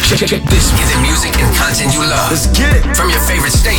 Check this. Get the music and content you love. Let's get it. From your favorite station.